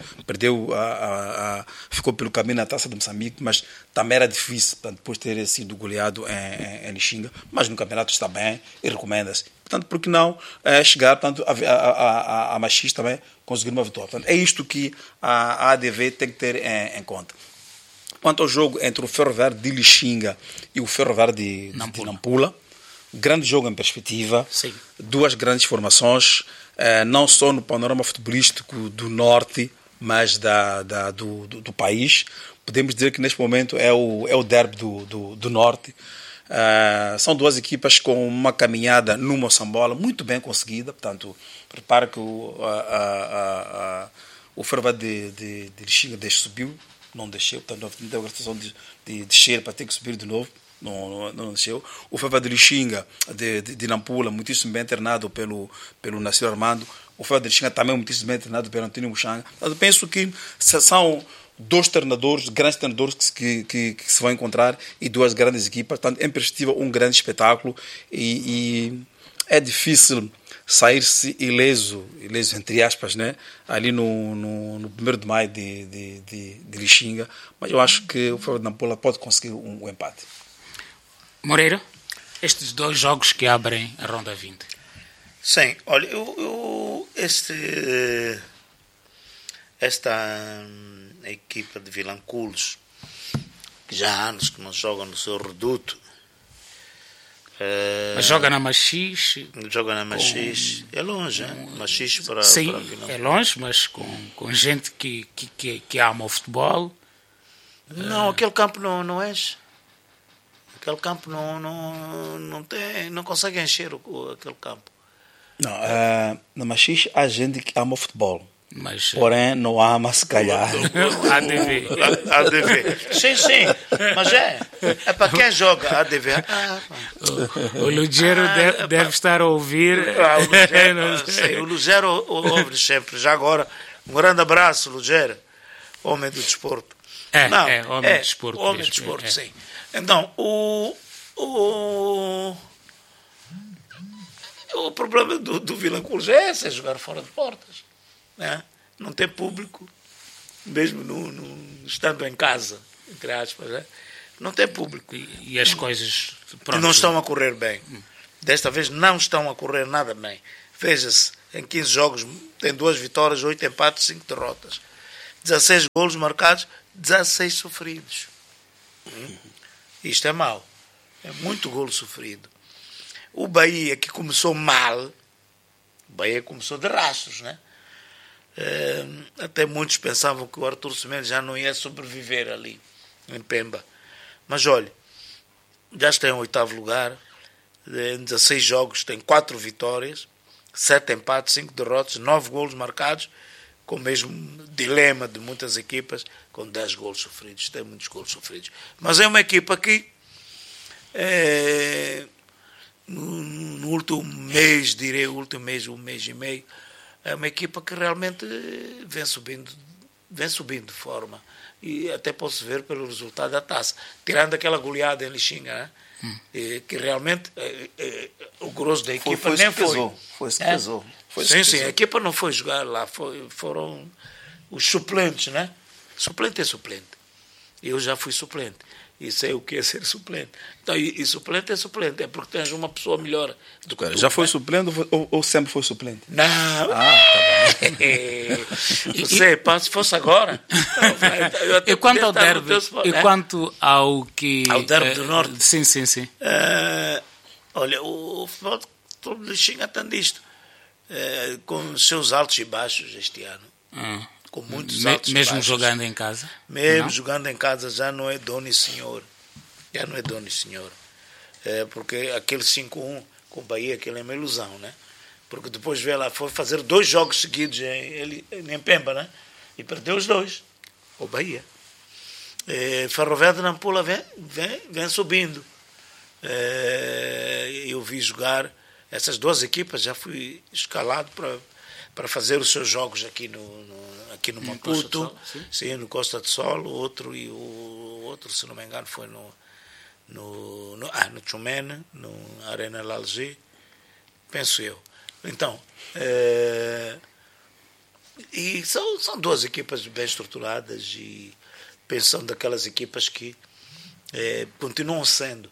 ficou pelo caminho na Taça de Moçambique, mas também era difícil, portanto, depois de ter sido goleado em Lixinga, mas no campeonato está bem e recomenda-se. Portanto, por que não chegar, portanto, a Machixe também conseguir uma vitória. Portanto, é isto que a ADV tem que ter em conta. Quanto ao jogo entre o Ferroviário de Lixinga e o Ferroviário de Nampula, grande jogo em perspectiva. Sim. 2 grandes formações, não só no panorama futebolístico do Norte, mas do país. Podemos dizer que neste momento é o derby do Norte. São 2 equipas com uma caminhada no Moçambola muito bem conseguida. Portanto, repare que o Ferroviário de Lixinga subiu, não desceu, portanto não teve a questão de descer para ter que subir de novo, não desceu. O Ferroviário de Lixinga de Nampula, muitíssimo bem treinado pelo Nascimento Armando. O Ferroviário de Lixinga também muitíssimo bem treinado pelo António Muxanga. Eu penso que são 2 treinadores, grandes treinadores que se vão encontrar e 2 grandes equipas, portanto, em perspectiva um grande espetáculo e é difícil sair-se ileso entre aspas, né? Ali no 1º de Maio de Lixinga, mas eu acho que o Ferroviário de Nampula pode conseguir um empate. Moreira, estes 2 jogos que abrem a Ronda 20. Sim, olha, esta equipa de Vilanculos, que já há anos que não joga no seu reduto, mas joga na Machixe. Joga na Machixe. É longe, hein? Machixe para é longe, mas com gente que ama o futebol. Não, aquele campo não enche. Aquele campo não consegue encher aquele campo. Não, na Machixe há gente que ama o futebol. Mas, porém, não ama se calhar. ADV. Sim, mas é para quem joga ADV. O Lugero deve estar a ouvir. O Lugero ouve sempre. Já agora, um grande abraço, Lugero. homem do desporto. Homem do desporto. Homem do desporto, sim. Então, o problema do Vilanculos é esse, é jogar fora de portas. Né? Não tem público, mesmo estando em casa, entre aspas, né? Não tem público. E as coisas... Pronto, não estão a correr bem. Desta vez não estão a correr nada bem. Veja-se, em 15 jogos tem 2 vitórias, 8 empates, 5 derrotas. 16 golos marcados, 16 sofridos. Isto é mau. É muito golo sofrido. O Bahia, que começou mal, o Bahia começou de rastros, né? Até muitos pensavam que o Arthur Semedo já não ia sobreviver ali, em Pemba. Mas olha, já está em 8º lugar, em 16 jogos tem 4 vitórias, 7 empates, 5 derrotas, 9 golos marcados, com o mesmo dilema de muitas equipas, com 10 golos sofridos. Tem muitos golos sofridos. Mas é uma equipa que, no último mês, direi, o último mês, um mês e meio, é uma equipa que realmente vem subindo de forma. E até posso ver pelo resultado da taça. Tirando aquela goleada em Lixinga, né? Que realmente o grosso da equipa nem foi. Foi isso que pesou. Sim, a equipa não foi jogar lá, foram os suplentes, né? Suplente é suplente. Eu já fui suplente e sei o que é ser suplente. Então, e suplente é suplente, é porque tens uma pessoa melhor do que tu. Já foi suplente ou sempre foi suplente? Não. Tá bem. Não sei, se fosse agora. E quanto ao derby? E quanto ao que... Ao derby do Norte? Sim. Olha, o futebol todo de Lixinga tem disto. Com os seus altos e baixos este ano. Com muitos altos e baixos. Mesmo jogando em casa? Mesmo jogando em casa já não é dono e senhor. Porque aquele 5-1 com o Bahia, aquele é uma ilusão, né? Porque depois veio lá, foi fazer 2 jogos seguidos em Pemba, né? E perdeu os 2. O Bahia. Ferroviário de Nampula vem subindo. Eu vi jogar essas 2 equipas, já fui escalado para fazer os seus jogos aqui no Maputo, sim, no Costa do Sol, o outro, se não me engano, foi no Tchumene, no Arena Lalgi, penso eu. Então, e são 2 equipas bem estruturadas e pensando daquelas equipas que continuam sendo,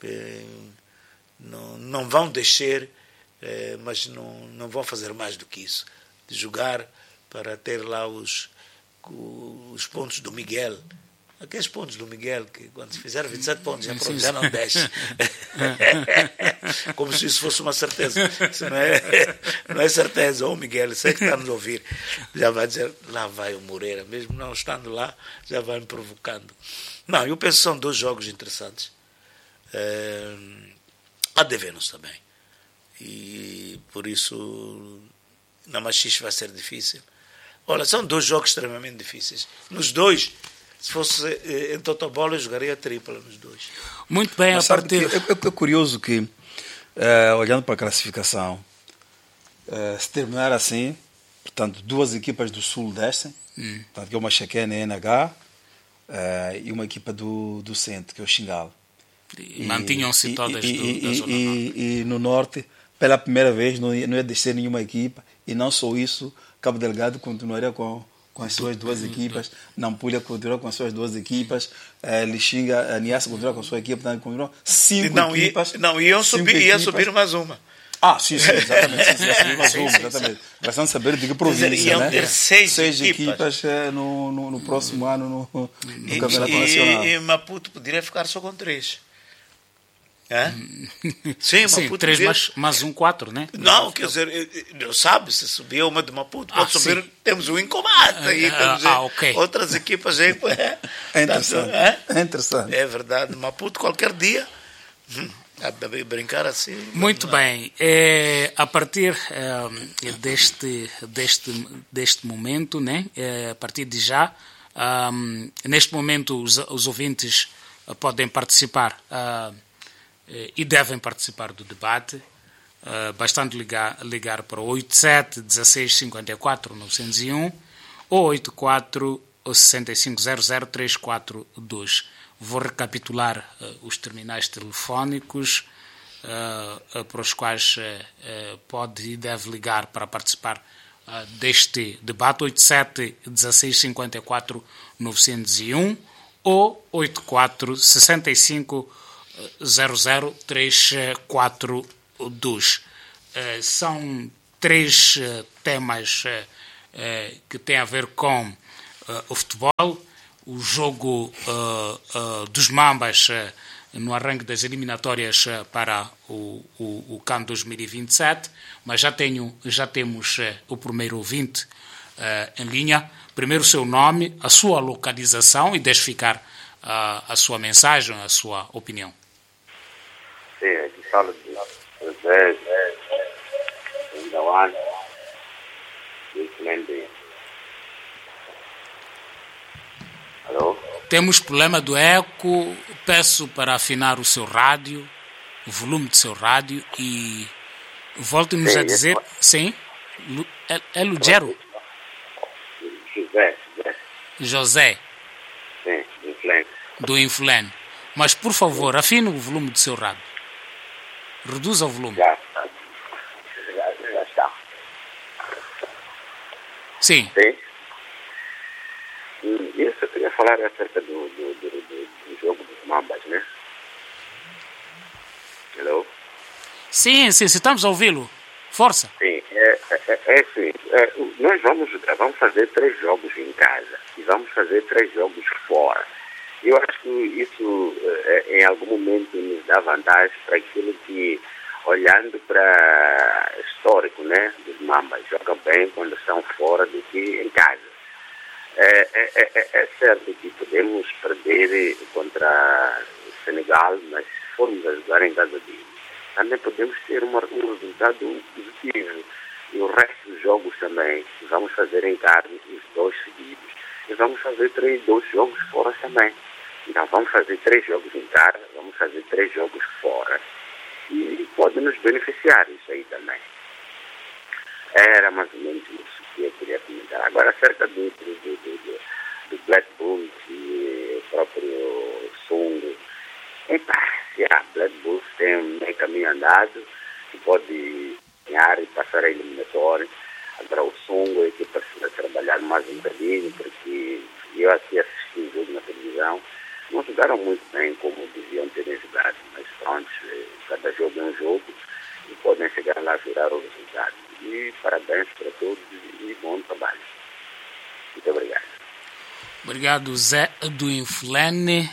não vão descer, mas não vão fazer mais do que isso, de jogar para ter lá os pontos do Miguel. Aqueles pontos do Miguel, que quando se fizer 27 pontos já não desce. Como se isso fosse uma certeza. Isso não é certeza. O Miguel, sei que está nos ouvir, já vai dizer, lá vai o Moreira, mesmo não estando lá, já vai me provocando. Não, eu penso que são 2 jogos interessantes. Há devemos também. E por isso, na Machixe vai ser difícil. Olha, são 2 jogos extremamente difíceis. Nos 2, se fosse em Totobola, eu jogaria tripla nos 2. Muito bem, mas a partir... É curioso que, olhando para a classificação, se terminar assim, portanto, 2 equipas do Sul descem, portanto, que é uma Chequena e NH, e uma equipa do Centro, que é o Xingal. E mantinham-se todas da Zona Norte. E no Norte, pela primeira vez, não ia descer nenhuma equipa, e não só isso, Cabo Delgado continuaria com as suas 2 equipas, Nampula continua com as suas 2 equipas, Lixinga, Niassa continua com a sua equipa, portanto, continuam 5 equipas. Ia subir mais uma. Sim, exatamente. Ia subir mais uma, exatamente. Bastante saber de que província, iam ter 6 equipas no próximo ano no Campeonato Nacional. E Maputo poderia ficar só com 3. Sim, Maputo 3 mais 4, né? Não, quer dizer, não sabe, se subir uma de Maputo, pode subir, temos o Incomate, aí temos outras equipas aí. É interessante. É verdade, Maputo qualquer dia, brincar assim. Muito bem, a partir deste momento, né? A partir de já, neste momento os ouvintes podem participar e devem participar do debate, bastante ligar para o 87 16 54 901 ou 84 6500342. Vou recapitular os terminais telefónicos para os quais pode e deve ligar para participar deste debate: 87 16 54 901 ou 84 65 00 342. São três temas que têm a ver com o futebol, o jogo dos Mambas no arranque das eliminatórias para o CAN 2027, mas já temos o primeiro ouvinte em linha. Primeiro o seu nome, a sua localização e deixe ficar a sua mensagem, a sua opinião. Sim, aqui fala de José, Indawan, Island. Alô? Temos problema do eco, peço para afinar o seu rádio, o volume do seu rádio, e volte-nos a dizer... Sim? É Lugero? José. Sim, Inflane. Do Inflane. Mas, por favor, afine o volume do seu rádio. Reduza o volume. Já está. Sim. Sim. Isso eu queria falar acerca do jogo dos Mambas, né? Hello? Sim, estamos a ouvi-lo. Força. Sim, sim. Nós vamos fazer 3 jogos em casa e vamos fazer 3 jogos fora. Eu acho que isso em algum momento nos dá vantagem para aquilo que, olhando para histórico, né, dos Mambas, jogam bem quando estão fora do que em casa. É certo que podemos perder contra o Senegal, mas se formos a jogar em casa deles, também podemos ter um resultado positivo. E o resto dos jogos também vamos fazer em casa, os 2 seguidos. E vamos fazer 2 jogos fora também. Então vamos fazer 3 jogos em casa, vamos fazer 3 jogos fora. E pode nos beneficiar isso aí também. Era mais ou menos isso que eu queria comentar. Agora, acerca do Black Bulls e o próprio Songo. Se a Black Bulls tem meio caminho andado, que pode ganhar e passar a eliminatória. Agora, o Songo é que precisa trabalhar mais um bocadinho, porque eu aqui assisti o jogo na televisão. Não jogaram muito bem como deviam terem jogado, mas pronto, cada jogo é um jogo e podem chegar lá a virar o resultado. E parabéns para todos e bom trabalho. Muito obrigado. Obrigado, Zé do Inflane.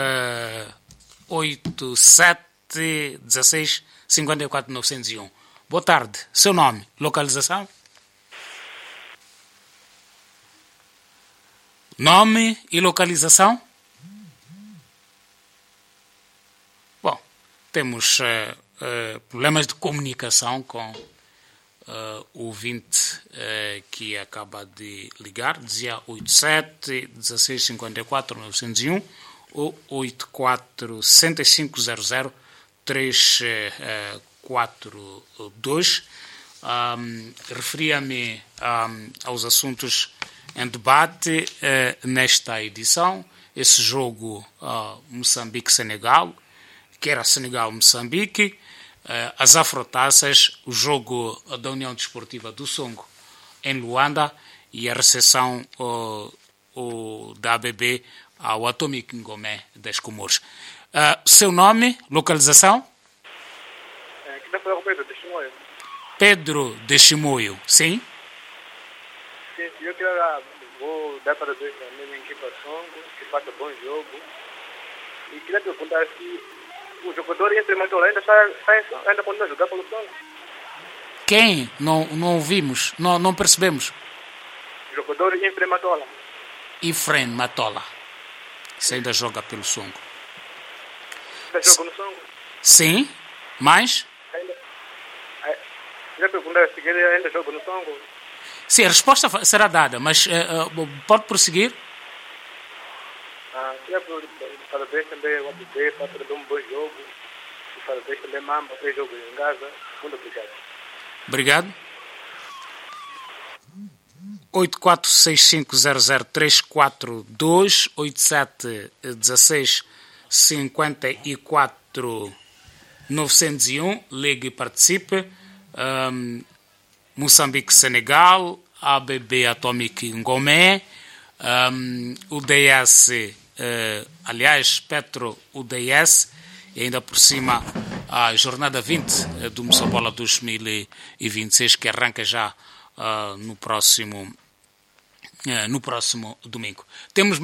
87 16 54 901. Boa tarde. Seu nome, localização? Nome e localização? Bom, temos problemas de comunicação com o ouvinte que acaba de ligar. Dizia 87 16 54 901 ou 84 65 00 342. Referia-me aos assuntos em debate nesta edição. Esse jogo Moçambique-Senegal, que era Senegal-Moçambique, as afrotaças, o jogo da União Desportiva do Songo em Luanda e a recepção da ABB ao Atomic Ngomé das Comores. Seu nome, localização? Pedro de Chimoio, sim? Sim, eu vou dar parabéns à minha equipa Songo, que faz um bom jogo. E queria perguntar se o jogador entre Matola ainda pode jogar pelo Songo. Quem? Não ouvimos, não percebemos. O jogador entre Matola. Efrem Matola. Isso ainda joga pelo Songo. Ainda joga no Songo? Sim, mas... Queria perguntar se ele ainda joga no Songo. Sim, a resposta será dada, mas pode prosseguir? Queria parabéns também ao ABB para fazer um bom jogo. E parabéns também Mamba para jogo em Gaza. Muito obrigado. Obrigado. 846500342, 871654-901, ligue e participe. Moçambique-Senegal, ABB Atomic Ngomé, UDS, aliás, Petro UDS, e ainda por cima a jornada 20 do Moçambola 2026, que arranca já no próximo domingo. Temos